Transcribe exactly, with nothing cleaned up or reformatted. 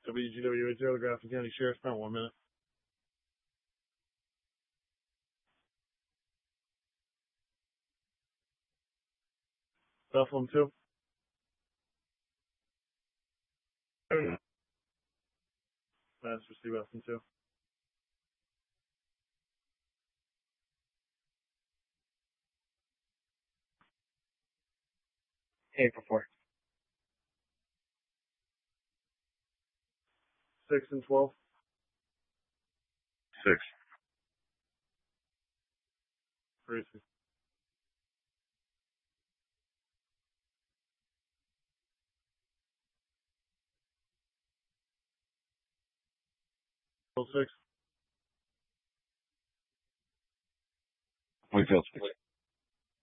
W G W H O, Grafton County Sheriff, about one minute. Buffalo two. Master C. Weston two. April four. Six and twelve. Six. Tracy. Six. Wakefield six.